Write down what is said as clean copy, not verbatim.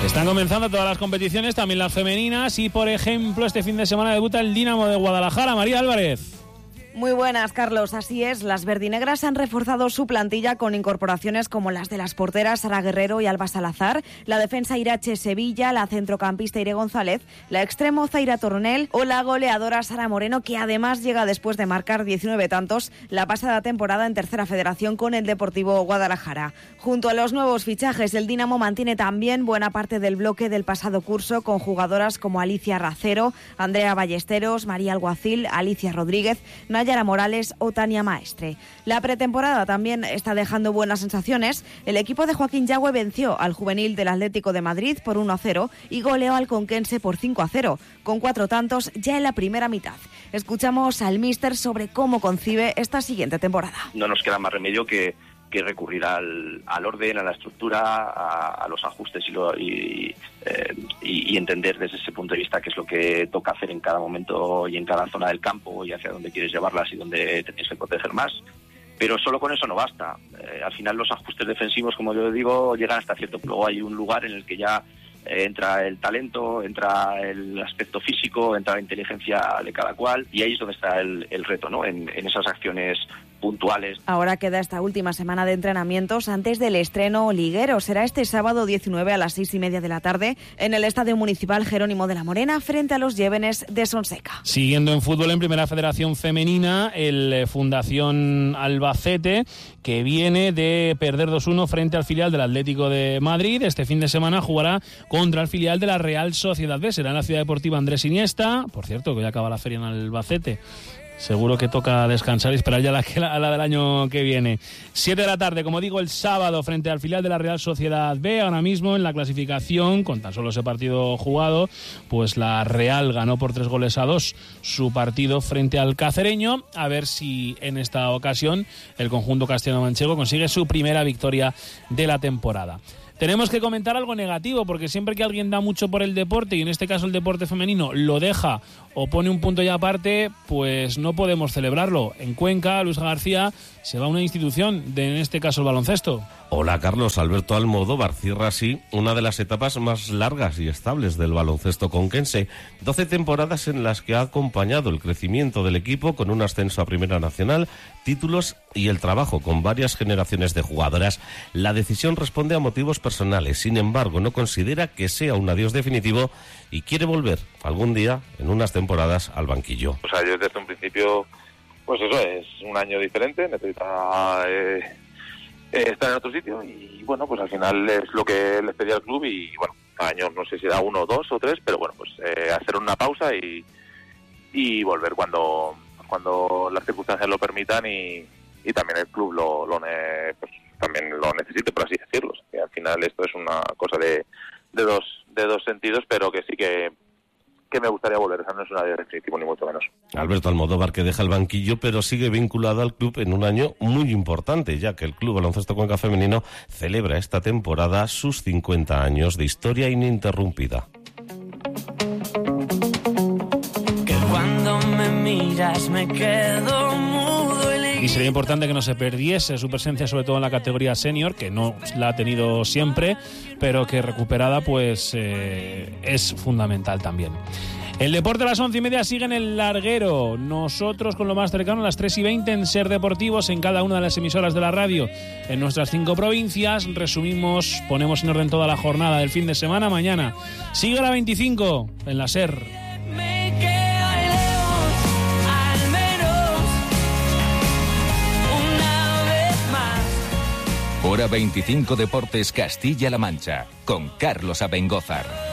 Están comenzando todas las competiciones, también las femeninas, y por ejemplo este fin de semana debuta el Dinamo de Guadalajara. María Álvarez. Muy buenas, Carlos. Así es, las verdinegras han reforzado su plantilla con incorporaciones como las de las porteras Sara Guerrero y Alba Salazar, la defensa Irache Sevilla, la centrocampista Ire González, la extremo Zaira Tornel o la goleadora Sara Moreno, que además llega después de marcar 19 tantos la pasada temporada en Tercera Federación con el Deportivo Guadalajara. Junto a los nuevos fichajes, el Dinamo mantiene también buena parte del bloque del pasado curso con jugadoras como Alicia Racero, Andrea Ballesteros, María Alguacil, Alicia Rodríguez, Nayara Morales o Tania Maestre. La pretemporada también está dejando buenas sensaciones. El equipo de Joaquín Yagüe venció al juvenil del Atlético de Madrid por 1-0 y goleó al conquense por 5-0, con 4 tantos ya en la primera mitad. Escuchamos al míster sobre cómo concibe esta siguiente temporada. No nos queda más remedio que recurrir al orden, a la estructura, a los ajustes y entender desde ese punto de vista qué es lo que toca hacer en cada momento y en cada zona del campo y hacia dónde quieres llevarlas y dónde te tienes que proteger más. Pero solo con eso no basta. Al final los ajustes defensivos, como yo digo, llegan hasta cierto punto. Luego hay un lugar en el que ya entra el talento, entra el aspecto físico, entra la inteligencia de cada cual, y ahí es donde está el reto, ¿no? En esas acciones puntuales. Ahora queda esta última semana de entrenamientos antes del estreno liguero. Será este sábado 19 a las 6:30 de la tarde en el Estadio Municipal Jerónimo de la Morena frente a los Llévenes de Sonseca. Siguiendo en fútbol, en Primera Federación Femenina, el Fundación Albacete, que viene de perder 2-1 frente al filial del Atlético de Madrid. Este fin de semana jugará contra el filial de la Real Sociedad B. Será en la Ciudad Deportiva Andrés Iniesta. Por cierto, que hoy acaba la feria en Albacete. Seguro que toca descansar y esperar ya la del año que viene. 7 de la tarde, como digo, el sábado frente al filial de la Real Sociedad B. Ahora mismo en la clasificación, con tan solo ese partido jugado, pues la Real ganó por 3-2 su partido frente al Cacereño. A ver si en esta ocasión el conjunto castellano-manchego consigue su primera victoria de la temporada. Tenemos que comentar algo negativo, porque siempre que alguien da mucho por el deporte, y en este caso el deporte femenino, lo deja o pone un punto ya aparte, pues no podemos celebrarlo. En Cuenca, Luis García se va a una institución, en este caso el baloncesto. Hola Carlos, Alberto Almodóvar cierra así una de las etapas más largas y estables del baloncesto conquense. 12 temporadas en las que ha acompañado el crecimiento del equipo con un ascenso a Primera Nacional, títulos y el trabajo con varias generaciones de jugadoras. La decisión responde a motivos personales, sin embargo no considera que sea un adiós definitivo y quiere volver algún día, en unas temporadas, al banquillo. O sea, yo desde un principio, pues eso, es un año diferente, necesita estar en otro sitio y bueno, pues al final es lo que les pedía al club y bueno, años no sé si da 1, 2 o 3, pero bueno, pues hacer una pausa y volver cuando las circunstancias lo permitan y también el club pues, también lo necesite, por así decirlo. Que al final esto es una cosa de dos sentidos, pero que sí que me gustaría volver. O sea, no es un adiós definitivo ni mucho menos. Alberto Almodóvar, que deja el banquillo, pero sigue vinculado al club en un año muy importante, ya que el Club Baloncesto Cuenca Femenino celebra esta temporada sus 50 años de historia ininterrumpida. Que cuando me miras me quedo mudo. Y sería importante que no se perdiese su presencia, sobre todo en la categoría senior, que no la ha tenido siempre, pero que recuperada pues es fundamental también. El deporte a las 11:30 sigue en el larguero. Nosotros con lo más cercano a las 3:20 en Ser Deportivos, en cada una de las emisoras de la radio en nuestras 5 provincias. Resumimos, ponemos en orden toda la jornada del fin de semana. Mañana sigue la 25 en la Ser. Hora 25 Deportes Castilla-La Mancha, con Carlos Abengózar.